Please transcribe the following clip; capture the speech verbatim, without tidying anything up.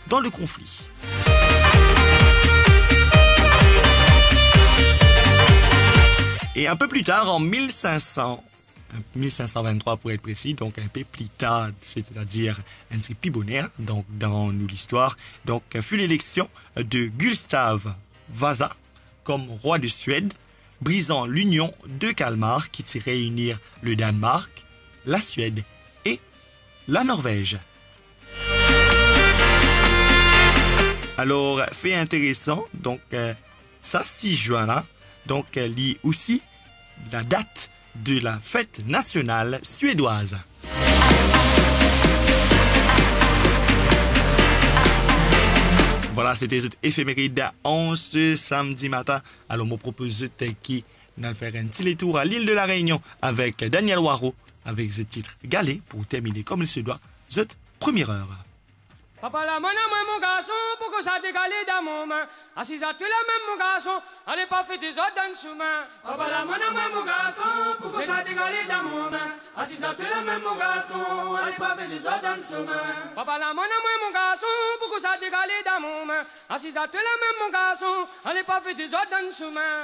dans le conflit. Et un peu plus tard, en mille cinq cents, mille cinq cent vingt-trois pour être précis, donc un peu plus tard, c'est-à-dire un petit peu bonheur, donc dans nous l'histoire, donc fut l'élection de Gustav Vasa comme roi de Suède, brisant l'union de Kalmar qui tirait réunir le Danemark, la Suède et la Norvège. Alors, fait intéressant, donc euh, ça six juin là, donc euh, lit aussi la date de la fête nationale suédoise. Voilà, c'était cette éphéméride en ce samedi matin. Alors, je propose qui nous faire un petit tour à l'île de la Réunion avec Daniel Waro, avec ce titre Galet pour terminer comme il se doit, cette première heure. Papa la main moi mon garçon, pourquoi ça t'égale dans mon main? Assis à tout la même mon garçon, allez pas faire des autres dans le chemin. Papa la main moi mon garçon, pourquoi ça t'égale dans mon main? Assis à tout la même mon garçon, allez pas faire des autres dans le chemin. Papa la main moi mon garçon, pourquoi ça t'égale dans mon main? Assis à tout la même mon garçon, allez pas faire des autres dans le chemin.